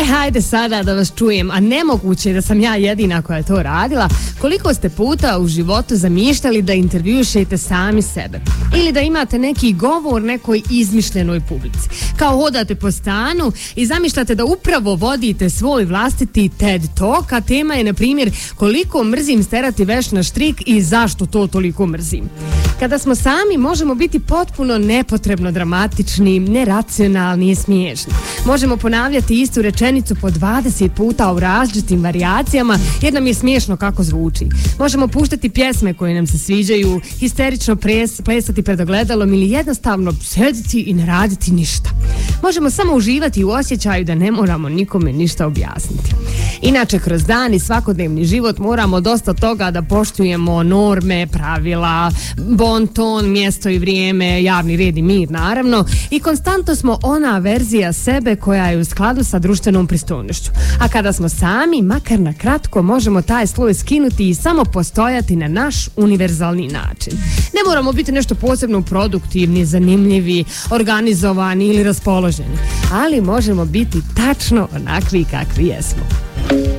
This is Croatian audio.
Hajde sada da vas čujem, a nemoguće je da sam ja jedina koja je to radila. Koliko ste puta u životu zamišljali da intervjušete sami sebe? Ili da imate neki govor nekoj izmišljenoj publici? Kao hodate po stanu i zamišljate da upravo vodite svoj vlastiti TED Talk, a tema je, na primjer, koliko mrzim sterati veš na štrik i zašto to toliko mrzim. Kada smo sami, možemo biti potpuno nepotrebno dramatični, neracionalni i smiješni. Možemo ponavljati istu rečenicu po 20 puta u različitim varijacijama jer nam je smiješno kako zvuči. Možemo puštati pjesme koje nam se sviđaju, histerično plesati pred ogledalom ili jednostavno sediti i ne raditi ništa. Možemo samo uživati u osjećaju da ne moramo nikome ništa objasniti. Inače, kroz dan i svakodnevni život moramo dosta toga da poštujemo norme, pravila, bon ton, mjesto i vrijeme, javni red i mir, naravno. I konstantno smo ona verzija sebe koja je u skladu sa društvenom pristojnošću. A kada smo sami, makar na kratko, možemo taj sloj skinuti i samo postojati na naš univerzalni način. Ne moramo biti nešto posebno produktivni, zanimljivi, organizovani ili raspoloženi, ali možemo biti tačno onakvi kakvi jesmo.